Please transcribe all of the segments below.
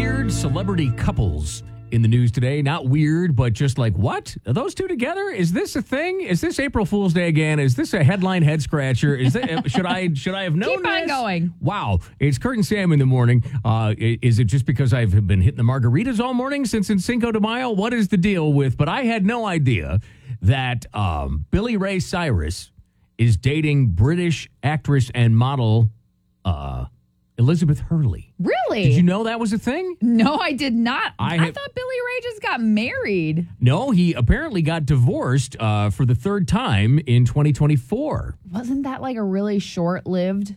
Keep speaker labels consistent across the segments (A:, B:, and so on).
A: weird celebrity couples in the news today. Not weird, but just like, what? Are those two together? Is this a thing? Is this April Fool's Day again? Is this a headline head scratcher? Is that, should I have known
B: Keep on
A: this?
B: going.
A: Wow. It's Kurt and Sam in the morning. Is it just because I've been hitting the margaritas all morning since in Cinco de Mayo? What is the deal with? But I had no idea that Billy Ray Cyrus is dating British actress and model Elizabeth Hurley.
B: Really?
A: Did you know that was a thing?
B: No, I did not. I thought Billy Ray just got married.
A: No, he apparently got divorced for the third time in 2024.
B: Wasn't that like a really short-lived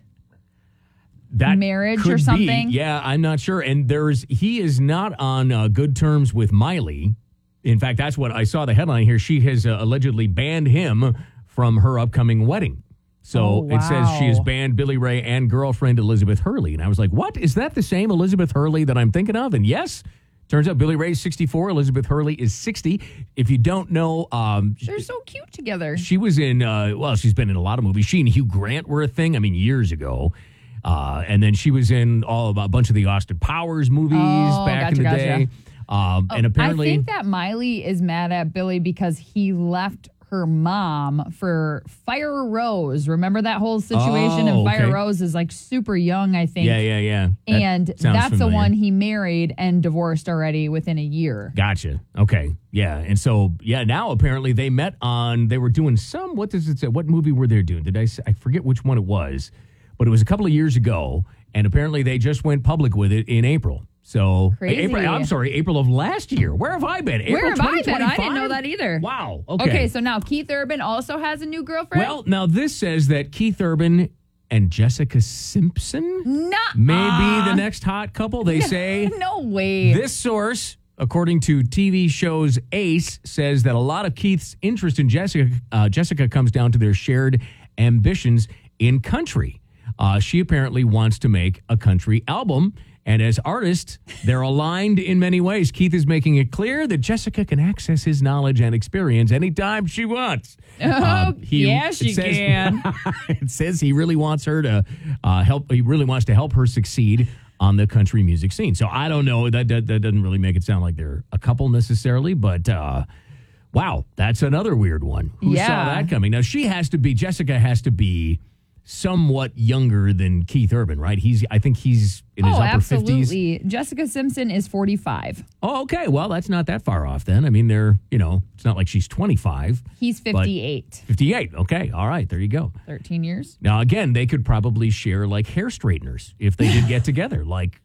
A: that
B: marriage
A: could
B: or something?
A: Be. Yeah, I'm not sure. And he is not on good terms with Miley. In fact, that's what I saw the headline here. She has allegedly banned him from her upcoming wedding. So It says she has banned Billy Ray and girlfriend Elizabeth Hurley. And I was like, what? Is that the same Elizabeth Hurley that I'm thinking of? And yes, turns out Billy Ray's 64. Elizabeth Hurley is 60. If you don't know...
B: they're so cute together.
A: She was in... she's been in a lot of movies. She and Hugh Grant were a thing, years ago. And then she was in a bunch of the Austin Powers movies back in the day. And apparently...
B: I think that Miley is mad at Billy because he left her mom for Fire Rose. Remember that whole situation? And Fire Rose is like super young, I think.
A: Yeah.
B: And that's the one he married and divorced already within a year.
A: Gotcha. Okay. Yeah. And so, now apparently they met they were doing what does it say? What movie were they doing? I forget which one it was, but it was a couple of years ago. And apparently they just went public with it in April. So, April of last year. Where have I been?
B: Where have I been? I didn't know that either.
A: Wow. Okay.
B: Okay, so now Keith Urban also has a new girlfriend?
A: Well, now this says that Keith Urban and Jessica Simpson may be the next hot couple. They say.
B: No way.
A: This source, according to TV show's Ace, says that a lot of Keith's interest in Jessica comes down to their shared ambitions in country. She apparently wants to make a country album. And as artists, they're aligned in many ways. Keith is making it clear that Jessica can access his knowledge and experience anytime she wants.
B: She can.
A: It says he really wants her to help. He really wants to help her succeed on the country music scene. So I don't know. That doesn't really make it sound like they're a couple necessarily. But wow, that's another weird one. Who saw that coming? Now Jessica has to be somewhat younger than Keith Urban, right? I think he's in his upper
B: absolutely.
A: 50s.
B: Jessica Simpson is 45.
A: Oh, okay. Well, that's not that far off then. It's not like she's 25.
B: He's 58.
A: 58. Okay. All right. There you go.
B: 13 years.
A: Now, again, they could probably share like hair straighteners if they did get together. Like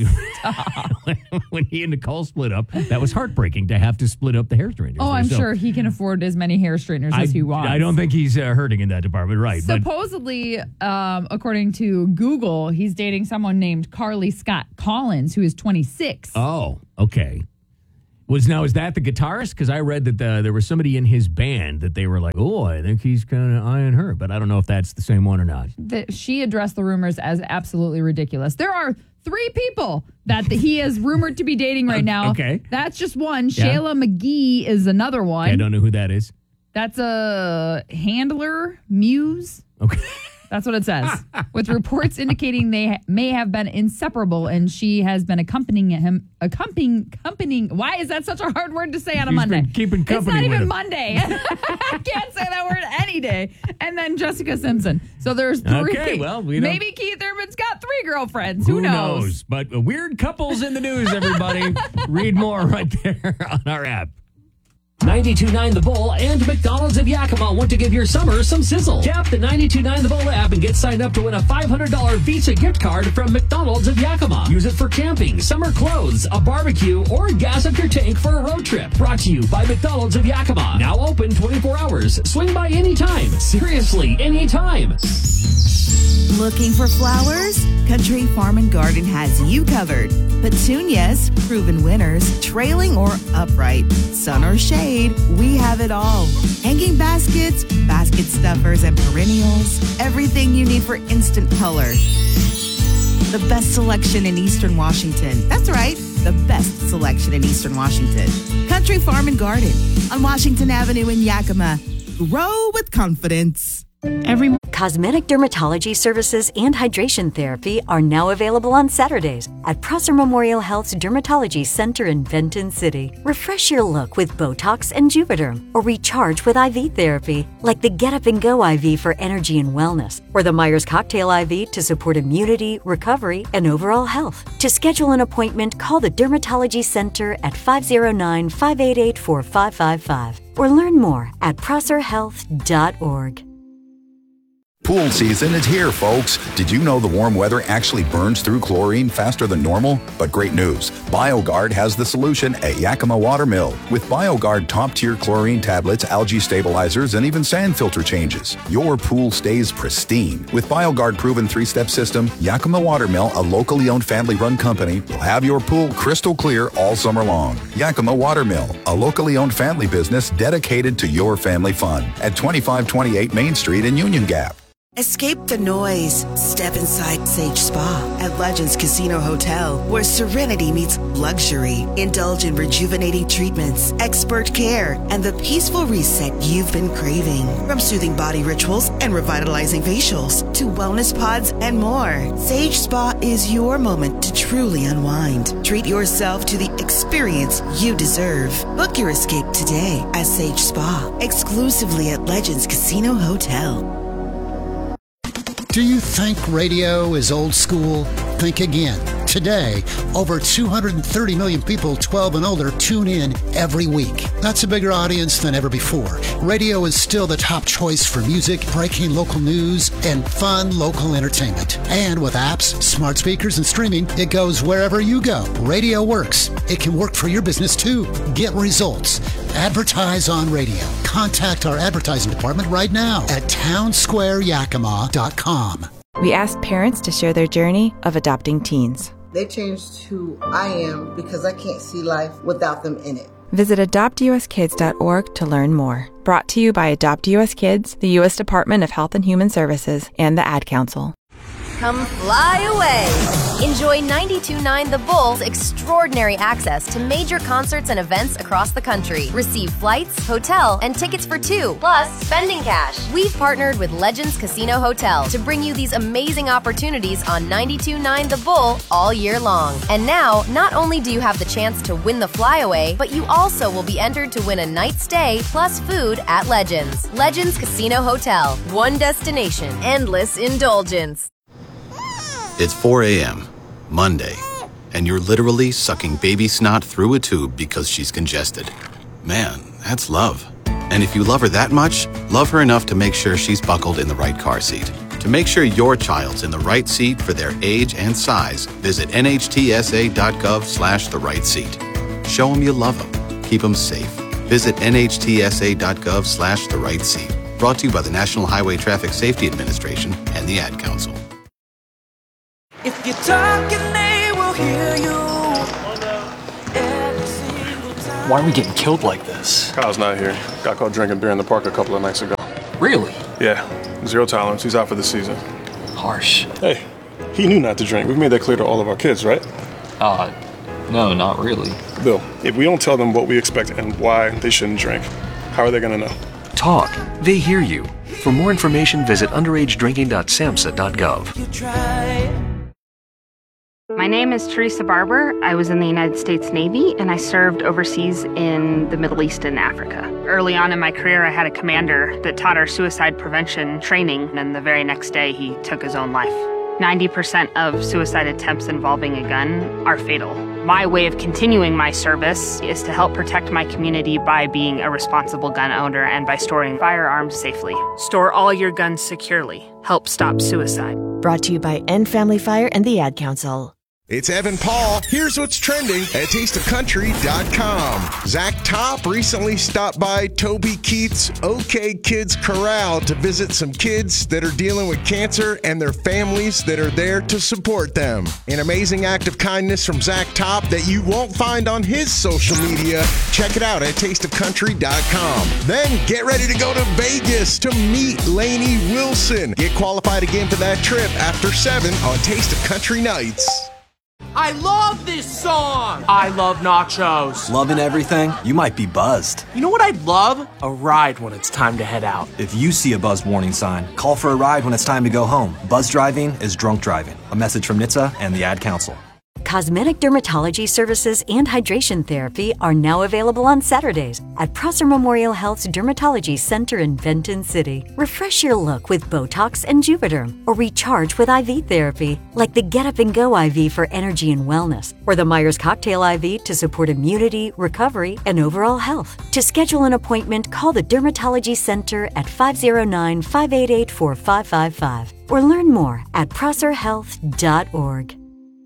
A: when he and Nicole split up, that was heartbreaking to have to split up the hair straighteners.
B: Oh, I'm sure he can afford as many hair straighteners as he wants.
A: I don't think he's hurting in that department, right?
B: Supposedly, according to Google, he's dating someone named Carly Scott Collins, who is 26.
A: Oh, okay. Is that the guitarist? Because I read that there was somebody in his band that they were like, oh, I think he's kind of eyeing her, but I don't know if that's the same one or not.
B: She addressed the rumors as absolutely ridiculous. There are 3 people that he is rumored to be dating right now.
A: Okay.
B: That's just one. Yeah. Shayla McGee is another one.
A: I don't know who that is.
B: That's a handler, Muse.
A: Okay.
B: That's what it says. With reports indicating they may have been inseparable, and she has been accompanying him. Accompanying. Why is that such a hard word to say on a Monday?
A: Been keeping company.
B: It's not even
A: him.
B: Monday. I can't say that word any day. And then Jessica Simpson. So there's 3.
A: Okay, well,
B: maybe Keith Urban's got 3 girlfriends. Who knows?
A: But weird couples in the news, everybody. Read more right there on our app.
C: 92.9 The Bull and McDonald's of Yakima want to give your summer some sizzle. Tap the 92.9 The Bull app and get signed up to win a $500 Visa gift card from McDonald's of Yakima. Use it for camping, summer clothes, a barbecue, or gas up your tank for a road trip. Brought to you by McDonald's of Yakima. Now open 24 hours. Swing by anytime. Seriously, anytime.
D: Looking for flowers? Country Farm and Garden has you covered. Petunias, proven winners, trailing or upright, sun or shade, we have it all. Hanging baskets, basket stuffers, and perennials. Everything you need for instant color. The best selection in Eastern Washington. That's right, the best selection in Eastern Washington. Country Farm and Garden on Washington Avenue in Yakima. Grow with confidence.
E: Cosmetic dermatology services and hydration therapy are now available on Saturdays at Prosser Memorial Health's Dermatology Center in Benton City. Refresh your look with Botox and Juvederm, or recharge with IV therapy, like the Get Up and Go IV for energy and wellness, or the Myers Cocktail IV to support immunity, recovery, and overall health. To schedule an appointment, call the Dermatology Center at 509-588-4555, or learn more at prosserhealth.org.
F: Pool season is here, folks. Did you know the warm weather actually burns through chlorine faster than normal? But great news, BioGuard has the solution at Yakima Watermill. With BioGuard top-tier chlorine tablets, algae stabilizers, and even sand filter changes, your pool stays pristine. With BioGuard proven 3-step system, Yakima Watermill, a locally owned family-run company, will have your pool crystal clear all summer long. Yakima Watermill, a locally owned family business dedicated to your family fun at 2528 Main Street in Union Gap.
D: Escape the noise. Step inside Sage Spa at Legends Casino Hotel, where serenity meets luxury. Indulge in rejuvenating treatments, expert care, and the peaceful reset you've been craving. From soothing body rituals and revitalizing facials to wellness pods and more, Sage Spa is your moment to truly unwind. Treat yourself to the experience you deserve. Book your escape today at Sage Spa, exclusively at Legends Casino Hotel.
G: Do you think radio is old school? Think again. Today, over 230 million people 12 and older tune in every week. That's a bigger audience than ever before. Radio is still the top choice for music, breaking local news, and fun local entertainment. And with apps, smart speakers, and streaming, it goes wherever you go. Radio works. It can work for your business too. Get results. Advertise on radio. Contact our advertising department right now at townsquareyakima.com.
H: We asked parents to share their journey of adopting teens.
I: They changed who I am because I can't see life without them in it.
H: Visit adoptuskids.org to learn more. Brought to you by Adopt US Kids, the U.S. Department of Health and Human Services, and the Ad Council.
J: Come fly away. Enjoy 92.9 The Bull's extraordinary access to major concerts and events across the country. Receive flights, hotel, and tickets for 2, plus spending cash. We've partnered with Legends Casino Hotel to bring you these amazing opportunities on 92.9 The Bull all year long. And now, not only do you have the chance to win the flyaway, but you also will be entered to win a night stay plus food at Legends. Legends Casino Hotel. One destination. Endless indulgence.
K: It's 4 a.m., Monday, and you're literally sucking baby snot through a tube because she's congested. Man, that's love. And if you love her that much, love her enough to make sure she's buckled in the right car seat. To make sure your child's in the right seat for their age and size, visit nhtsa.gov/the right seat. Show them you love them. Keep them safe. Visit nhtsa.gov/the right seat. Brought to you by the National Highway Traffic Safety Administration and the Ad Council.
L: If you're talking, they will hear you.
M: Why are we getting killed like this?
N: Kyle's not here. Got caught drinking beer in the park a couple of nights ago.
M: Really?
N: Yeah. 0 tolerance. He's out for the season.
M: Harsh.
N: Hey, he knew not to drink. We've made that clear to all of our kids, right?
M: No, not really.
N: Bill, if we don't tell them what we expect and why they shouldn't drink, how are they going to know?
O: Talk. They hear you. For more information, visit underagedrinking.samhsa.gov.
L: You try.
P: My name is Teresa Barber. I was in the United States Navy, and I served overseas in the Middle East and Africa. Early on in my career, I had a commander that taught our suicide prevention training, and the very next day, he took his own life. 90% of suicide attempts involving a gun are fatal. My way of continuing my service is to help protect my community by being a responsible gun owner and by storing firearms safely. Store all your guns securely. Help stop suicide.
Q: Brought to you by End Family Fire and the Ad Council.
R: It's Evan Paul. Here's what's trending at tasteofcountry.com. Zach Top recently stopped by Toby Keith's OK Kids Corral to visit some kids that are dealing with cancer and their families that are there to support them. An amazing act of kindness from Zach Top that you won't find on his social media. Check it out at tasteofcountry.com. Then get ready to go to Vegas to meet Lainey Wilson. Get qualified again for that trip after 7 on Taste of Country Nights.
L: I love this song! I love nachos.
S: Loving everything? You might be buzzed.
L: You know what I'd love? A ride when it's time to head out.
S: If you see a buzz warning sign, call for a ride when it's time to go home. Buzz driving is drunk driving. A message from NHTSA and the Ad Council.
E: Cosmetic dermatology services and hydration therapy are now available on Saturdays at Prosser Memorial Health's Dermatology Center in Benton City. Refresh your look with Botox and Juvederm, or recharge with IV therapy, like the Get Up and Go IV for energy and wellness, or the Myers Cocktail IV to support immunity, recovery, and overall health. To schedule an appointment, call the Dermatology Center at 509-588-4555, or learn more at prosserhealth.org.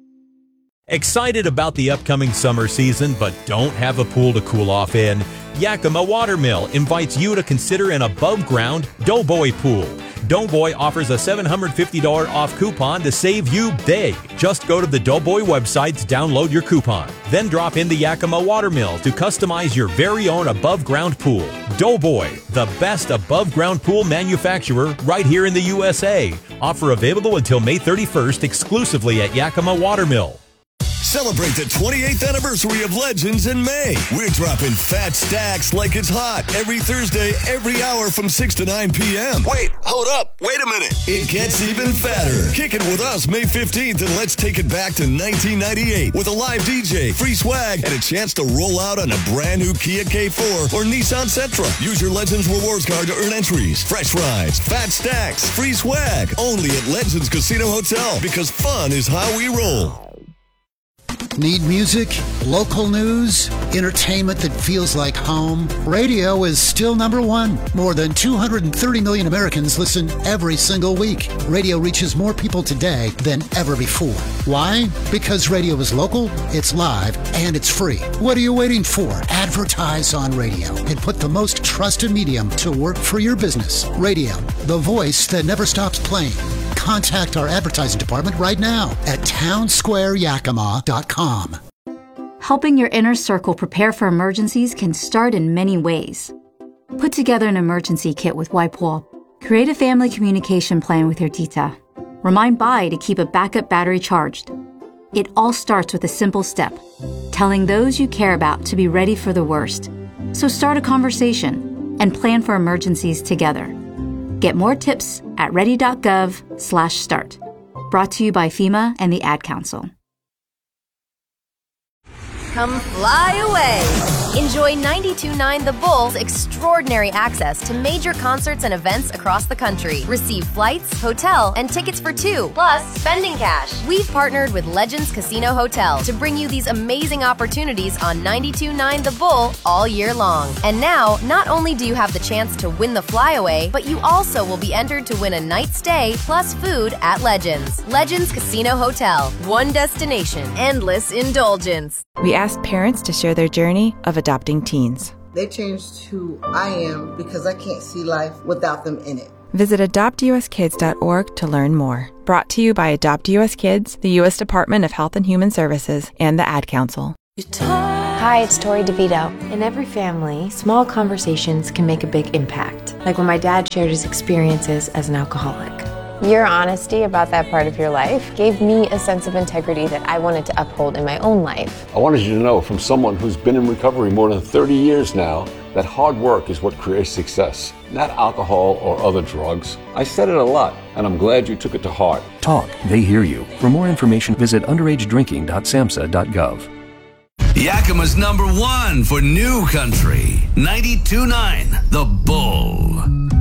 T: Excited about the upcoming summer season, but don't have a pool to cool off in? Yakima Watermill invites you to consider an above-ground Doughboy pool. Doughboy offers a $750 off coupon to save you big. Just go to the Doughboy website to download your coupon. Then drop in the Yakima Watermill to customize your very own above-ground pool. Doughboy, the best above-ground pool manufacturer right here in the USA. Offer available until May 31st exclusively at Yakima Watermill.
U: Celebrate the 28th anniversary of Legends in May. We're dropping fat stacks like it's hot every Thursday, every hour from 6 to 9 p.m. Wait, hold up. Wait a minute. It gets even fatter. Kick it with us May 15th and let's take it back to 1998 with a live DJ, free swag, and a chance to roll out on a brand new Kia K4 or Nissan Sentra. Use your Legends Rewards card to earn entries, fresh rides, fat stacks, free swag. Only at Legends Casino Hotel, because fun is how we roll.
G: Need music, local news, entertainment that feels like home? Radio is still number one. More than 230 million Americans listen every single week. Radio reaches more people today than ever before. Why? Because radio is local, it's live, and it's free. What are you waiting for? Advertise on radio and put the most trusted medium to work for your business. Radio, the voice that never stops playing. Contact our advertising department right now at townsquareyakima.com.
V: Helping your inner circle prepare for emergencies can start in many ways. Put together an emergency kit with WipeWall. Create a family communication plan with your tita. Remind Bai to keep a backup battery charged. It all starts with a simple step, telling those you care about to be ready for the worst. So start a conversation and plan for emergencies together. Get more tips at ready.gov/start. Brought to you by FEMA and the Ad Council.
J: Come fly away. Enjoy 92.9 The Bull's extraordinary access to major concerts and events across the country. Receive flights, hotel, and tickets for two, plus spending cash. We've partnered with Legends Casino Hotel to bring you these amazing opportunities on 92.9 The Bull all year long. And now, not only do you have the chance to win the flyaway, but you also will be entered to win a night stay plus food at Legends. Legends Casino Hotel. One destination. Endless indulgence.
H: We asked parents to share their journey of adopting teens.
I: They changed who I am because I can't see life without them in it.
H: Visit adoptuskids.org to learn more. Brought to you by Adopt US Kids, the U.S. Department of Health and Human Services, and the Ad Council.
W: Hi, it's Tori DeVito. In every family, small conversations can make a big impact. Like when my dad shared his experiences as an alcoholic.
X: Your honesty about that part of your life gave me a sense of integrity that I wanted to uphold in my own life.
Y: I wanted you to know, from someone who's been in recovery more than 30 years now, that hard work is what creates success, not alcohol or other drugs. I said it a lot, and I'm glad you took it to heart.
O: Talk. They hear you. For more information, visit underagedrinking.samhsa.gov.
Z: Yakima's #1 for new country. 92.9 The Bull.